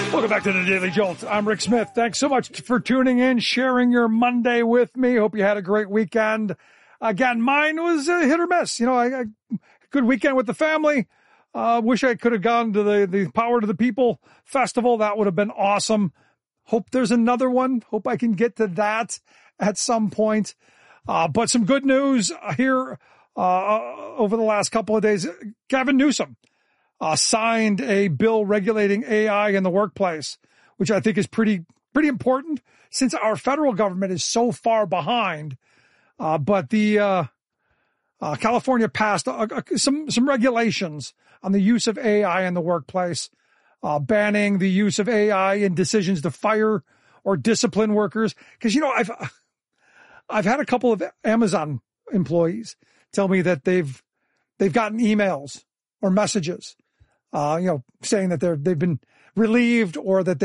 Welcome back to the Daily Jolt. I'm Rick Smith. Thanks so much for tuning in, sharing your Monday with me. Hope you had a great weekend. Again, mine was a hit or miss. You know, a good weekend with the family. Wish I could have gone to the Power to the People festival. That would have been awesome. Hope there's another one. Hope I can get to that at some point. But some good news here over the last couple of days. Gavin Newsom signed a bill regulating AI in the workplace, which I think is pretty important since our federal government is so far behind. But the California passed some regulations on the use of AI in the workplace, banning the use of AI in decisions to fire or discipline workers. Because, you know, I've had a couple of Amazon employees tell me that they've gotten emails or messages, saying that they've been relieved or that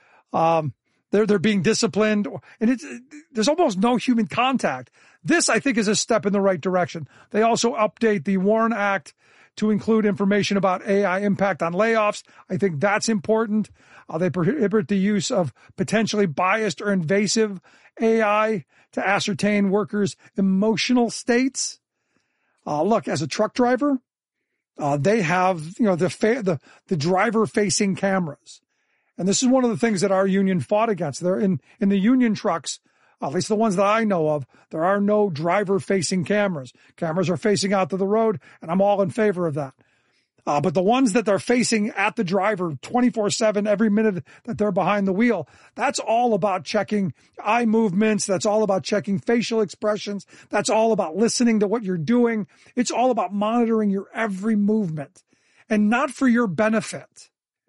they're being disciplined, and there's almost no human contact. This, I think, is a step in the right direction. They also update the WARN Act to include information about AI impact on layoffs. I think that's important. They prohibit the use of potentially biased or invasive AI to ascertain workers' emotional states. Look, as a truck driver, they have, the driver-facing cameras. And this is one of the things that our union fought against. They're in the union trucks, at least the ones that I know of, there are no driver-facing cameras. Cameras are facing out to the road, and I'm all in favor of that. But the ones that are facing at the driver 24/7, every minute that they're behind the wheel, that's all about checking eye movements. That's all about checking facial expressions. That's all about listening to what you're doing. It's all about monitoring your every movement, and not for your benefit.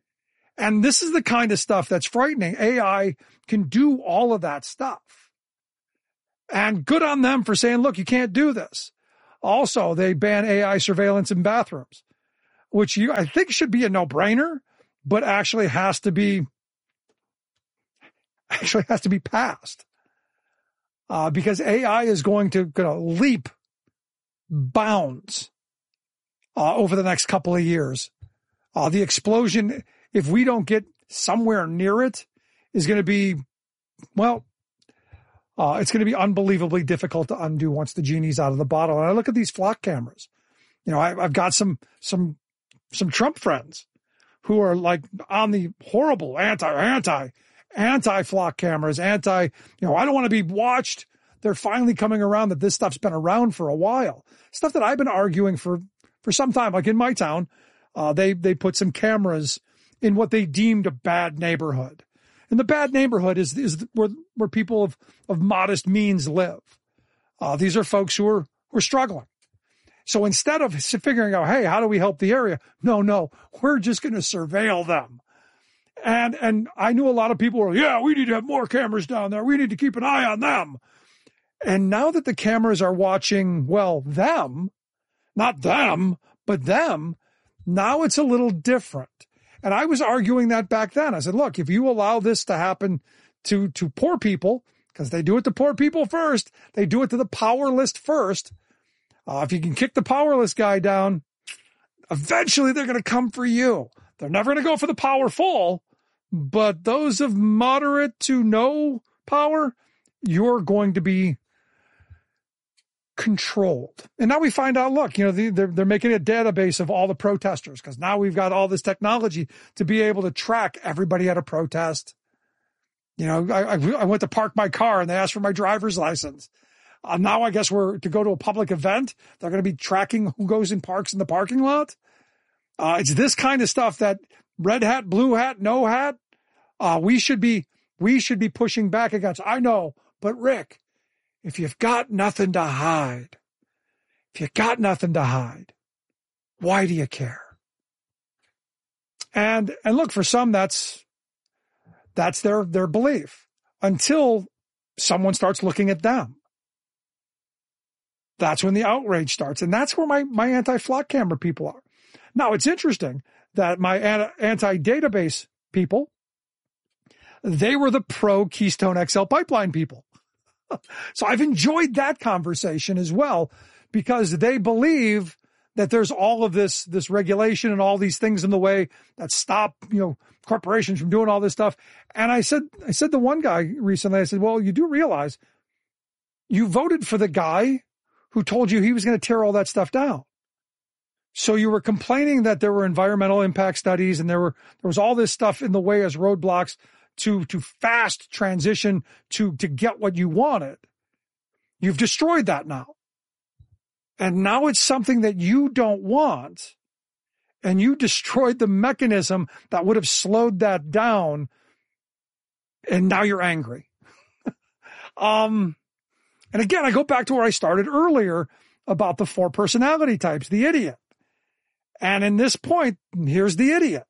And this is the kind of stuff that's frightening. AI can do all of that stuff. And good on them for saying, look, you can't do this. Also, they ban AI surveillance in bathrooms, which I think should be a no-brainer, but actually has to be passed. Because AI is going to leap bounds over the next couple of years. The explosion, if we don't get somewhere near it, is going to be, it's going to be unbelievably difficult to undo once the genie's out of the bottle. And I look at these flock cameras. You know, I've got some Trump friends who are like on the horrible anti flock cameras, I don't want to be watched. They're finally coming around that this stuff's been around for a while. Stuff that I've been arguing for some time. Like in my town, they put some cameras in what they deemed a bad neighborhood. And the bad neighborhood is where people of modest means live. These are folks who are struggling. So instead of figuring out, hey, how do we help the area? No, we're just going to surveil them. And I knew a lot of people were, we need to have more cameras down there. We need to keep an eye on them. And now that the cameras are watching, them, not them, but them, now it's a little different. And I was arguing that back then. I said, look, if you allow this to happen to poor people, because they do it to poor people first, they do it to the powerless first. If you can kick the powerless guy down, eventually they're going to come for you. They're never going to go for the powerful, but those of moderate to no power, you're going to be controlled. And now we find out, look, they're making a database of all the protesters because now we've got all this technology to be able to track everybody at a protest. I went to park my car and they asked for my driver's license. Now I guess to go to a public event, they're going to be tracking who goes and parks in the parking lot. It's this kind of stuff that red hat, blue hat, no hat, we should be pushing back against. I know, but Rick, if you've got nothing to hide, why do you care? And look, for some, that's their belief until someone starts looking at them. That's when the outrage starts. And that's where my anti-flock camera people are. Now, it's interesting that my anti-database people, they were the pro Keystone XL pipeline people. So I've enjoyed that conversation as well, because they believe that there's all of this regulation and all these things in the way that stop, corporations from doing all this stuff. And I said to one guy recently, I said, well, you do realize you voted for the guy who told you he was going to tear all that stuff down. So you were complaining that there were environmental impact studies and there was all this stuff in the way as roadblocks to fast transition to get what you wanted. You've destroyed that now. And now it's something that you don't want. And you destroyed the mechanism that would have slowed that down. And now you're angry. And again, I go back to where I started earlier about the 4 personality types, the idiot. And in this point, here's the idiot.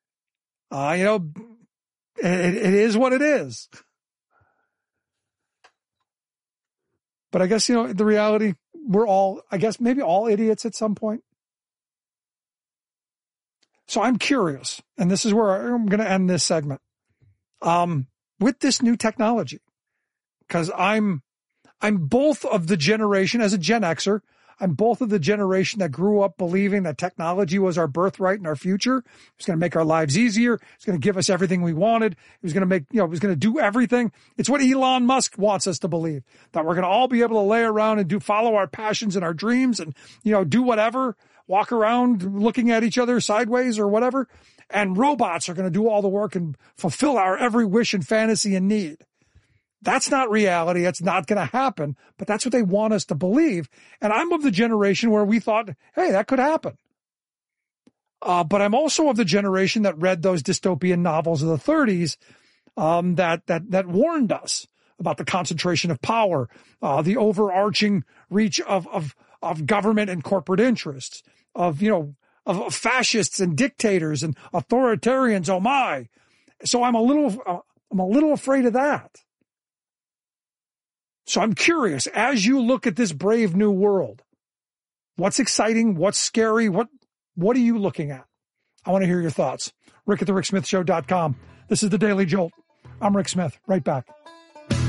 It is what it is. But I guess, the reality, we're all, maybe all idiots at some point. So I'm curious, and this is where I'm going to end this segment, with this new technology, because I'm both of the generation, as a Gen Xer, I'm both of the generation that grew up believing that technology was our birthright and our future. It was going to make our lives easier. It's going to give us everything we wanted. It was going to make, it was going to do everything. It's what Elon Musk wants us to believe, that we're going to all be able to lay around and follow our passions and our dreams and, do whatever, walk around looking at each other sideways or whatever. And robots are going to do all the work and fulfill our every wish and fantasy and need. That's not reality. It's not going to happen, but that's what they want us to believe. And I'm of the generation where we thought, hey, that could happen. But I'm also of the generation that read those dystopian novels of the 30s that warned us about the concentration of power, the overarching reach of government and corporate interests, of fascists and dictators and authoritarians. Oh my! So I'm a little afraid of that. So I'm curious, as you look at this brave new world, what's exciting? What's scary? What are you looking at? I want to hear your thoughts. Rick at the RickSmithShow.com. This is the Daily Jolt. I'm Rick Smith. Right back.